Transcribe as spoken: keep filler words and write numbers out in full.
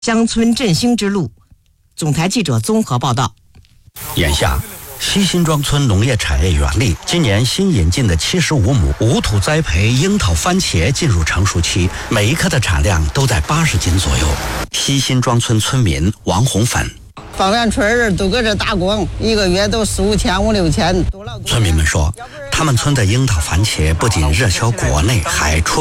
乡村振兴之路。总台记者综合报道。 眼下，西辛庄村农业产业园里，今年新引进的七十五亩无土栽培樱桃番茄进入成熟期，每一颗的产量都在八十斤左右。西辛庄村村民王红粉。 方圆村人都搁这打工，一个月都四五千、五六千。 村民们说，他们村的樱桃番茄不仅热销国内，还出